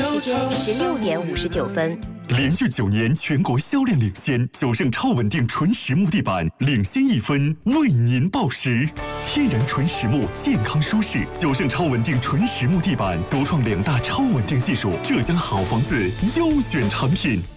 时间16:59。 连续9年全国销量领先，久胜超稳定纯实木地板领先1分，为您报时。天然纯实木，健康舒适，久胜超稳定纯实木地板独创2大超稳定技术，浙江好房子优选产品。